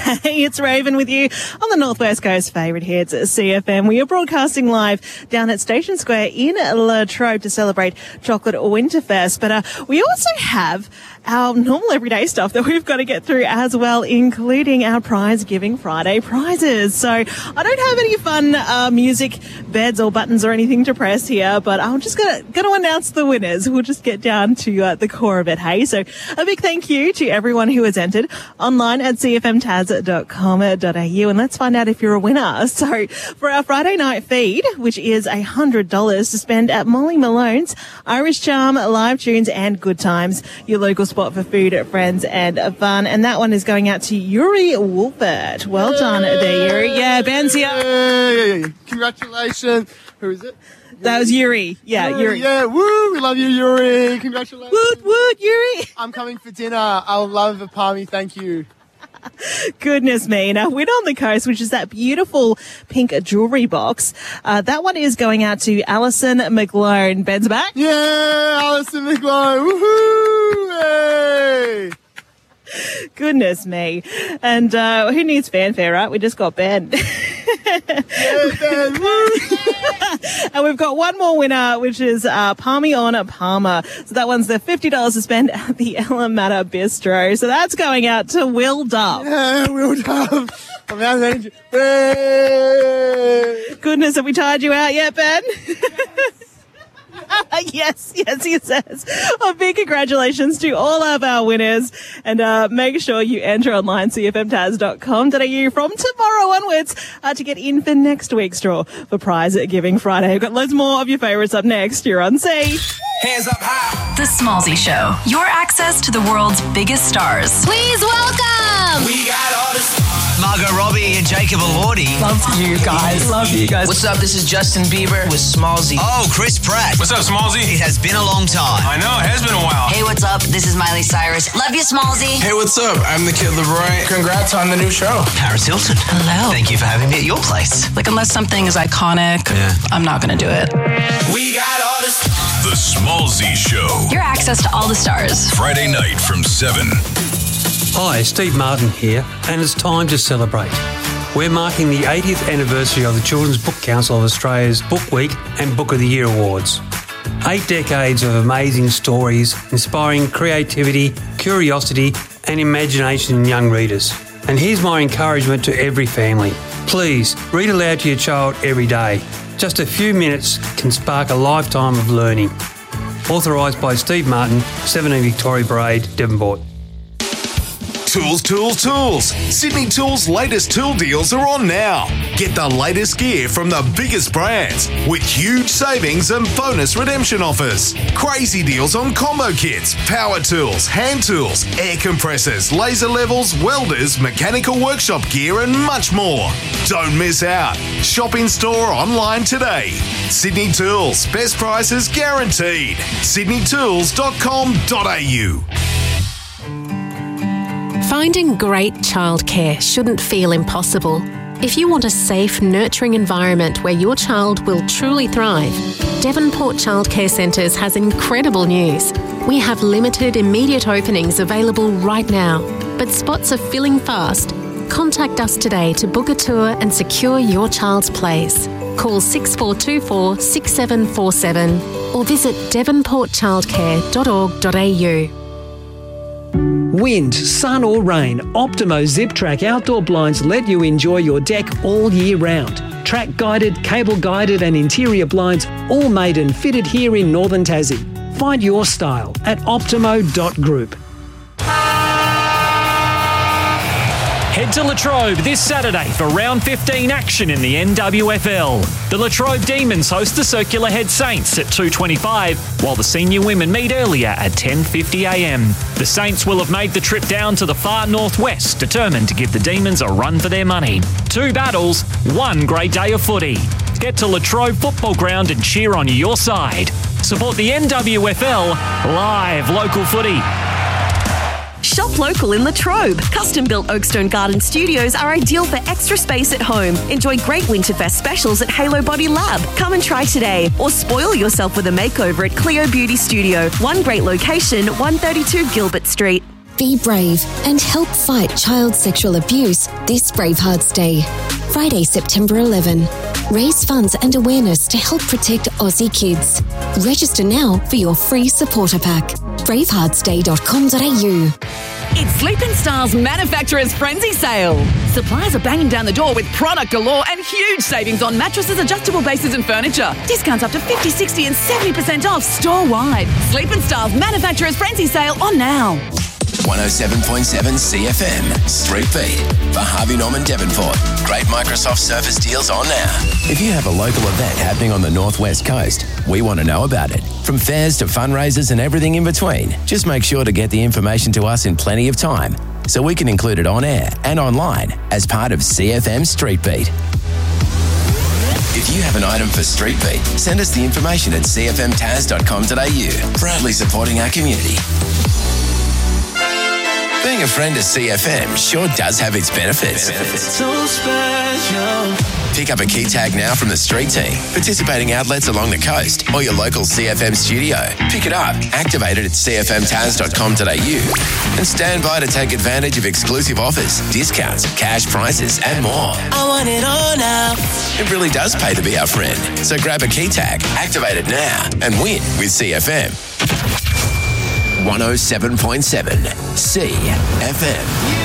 Hey, it's Raven with you on the Northwest Coast favourite hits CFM. We are broadcasting live down at Station Square in La Trobe to celebrate Chocolate Winterfest. But we also have our normal everyday stuff that we've got to get through as well, including our Prize Giving Friday prizes. So I don't have any fun music beds or buttons or anything to press here, but I'm just going to announce the winners. We'll just get down to the core of it, hey? So a big thank you to everyone who has entered online at cfmtaz.com.au, and let's find out if you're a winner. So for our Friday night feed, which is $100 to spend at Molly Malone's, Irish Charm, Live Tunes and Good Times, your local spot for food, friends and fun. And that one is going out to Yuri Wolfert. Well done there, Yuri. Yeah, Ben's here. Hey, congratulations. Who is it? That was Yuri. Yeah, Yuri. Yeah, woo, we love you, Yuri. Congratulations. Woot, Yuri. I'm coming for dinner. I'll love a palmy, thank you. Goodness me. Now, Win on the Coast, which is that beautiful pink jewellery box, that one is going out to Alison McGlone. Ben's back. Yeah, Alison McGlone. Woohoo! Hey! Goodness me. And who needs fanfare, right? We just got Ben. Yeah, Ben. Woo! And we've got one more winner, which is Palmy on Palmer. So that one's the $50 to spend at the Ellamata Bistro. So that's going out to Will Duff. Yeah, Will Duff. I'm out of Hey! Goodness, have we tired you out yet, Ben? Yes, he says. A big congratulations to all of our winners. And make sure you enter online, cfmtaz.com.au from tomorrow onwards to get in for next week's draw for Prize Giving Friday. We've got loads more of your favourites up next. You're on C. Hands up high. The Smallzy Show. Your access to the world's biggest stars. Please welcome. We got all this. Margot Robbie and Jacob Elordi. Love you guys. What's up? This is Justin Bieber with Smallzy. Oh, Chris Pratt. What's up, Smallzy? It has been a long time. I know, it has been a while. Hey, what's up? This is Miley Cyrus. Love you, Smallzy. Hey, what's up? I'm the Kid Leroy. Congrats on the new show. Paris Hilton. Hello. Thank you for having me at your place. Like, unless something is iconic, I'm not going to do it. We got all this. The Smallzy Show. Your access to all the stars. Friday night from 7. Hi, Steve Martin here, and it's time to celebrate. We're marking the 80th anniversary of the Children's Book Council of Australia's Book Week and Book of the Year Awards. 8 decades of amazing stories, inspiring creativity, curiosity and imagination in young readers. And here's my encouragement to every family. Please, read aloud to your child every day. Just a few minutes can spark a lifetime of learning. Authorised by Steve Martin, 17 Victoria Parade, Devonport. Tools. Sydney Tools' latest tool deals are on now. Get the latest gear from the biggest brands with huge savings and bonus redemption offers. Crazy deals on combo kits, power tools, hand tools, air compressors, laser levels, welders, mechanical workshop gear and much more. Don't miss out. Shop in store or online today. Sydney Tools, best prices guaranteed. sydneytools.com.au. Finding great childcare shouldn't feel impossible. If you want a safe, nurturing environment where your child will truly thrive, Devonport Childcare Centres has incredible news. We have limited immediate openings available right now, but spots are filling fast. Contact us today to book a tour and secure your child's place. Call 6424 6747 or visit devonportchildcare.org.au. Wind, sun or rain, Optimo Zip Track outdoor blinds let you enjoy your deck all year round. Track guided, cable guided and interior blinds all made and fitted here in Northern Tassie. Find your style at optimo.group. Head to La Trobe this Saturday for round 15 action in the NWFL. The La Trobe Demons host the Circular Head Saints at 2:25, while the senior women meet earlier at 10:50am. The Saints will have made the trip down to the far northwest, determined to give the Demons a run for their money. 2 battles, 1 great day of footy. Get to La Trobe Football Ground and cheer on your side. Support the NWFL, live local footy. Shop local in La Trobe. Custom-built Oakstone Garden Studios are ideal for extra space at home. Enjoy great Winterfest specials at Halo Body Lab. Come and try today. Or spoil yourself with a makeover at Cleo Beauty Studio. One great location, 132 Gilbert Street. Be brave and help fight child sexual abuse this Bravehearts Day. Friday, September 11. Raise funds and awareness to help protect Aussie kids. Register now for your free supporter pack. braveheartsday.com.au. It's Sleep & Style's Manufacturer's Frenzy Sale. Suppliers are banging down the door with product galore and huge savings on mattresses, adjustable bases and furniture. Discounts up to 50, 60 and 70% off store-wide. Sleep & Style's Manufacturer's Frenzy Sale on now. 107.7 CFM, Street Beat for Harvey Norman Devonport. Great Microsoft Surface deals on now. If you have a local event happening on the Northwest Coast, we want to know about it. From fairs to fundraisers and everything in between, just make sure to get the information to us in plenty of time so we can include it on air and online as part of CFM Street Beat. If you have an item for Street Beat, send us the information at cfmtaz.com.au. Proudly supporting our community. Being a friend of CFM sure does have its benefits. So special. Pick up a key tag now from the street team, participating outlets along the coast, or your local CFM studio. Pick it up, activate it at cfmtaz.com.au, and stand by to take advantage of exclusive offers, discounts, cash prizes, and more. I want it all now. It really does pay to be our friend. So grab a key tag, activate it now, and win with CFM. 107.7 CFM.